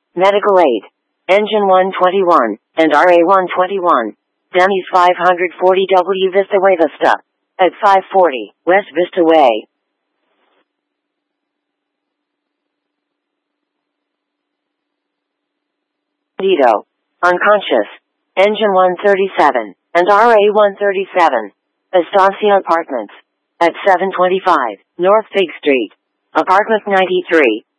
Medical Aid. Engine 121, and RA 121. Denny's 540W Vista Way Vista. At 540, West Vista Way. Dito. Unconscious. Engine 137, and RA 137. Estancia Apartments. At 725, North Fig Street. Apartment 93.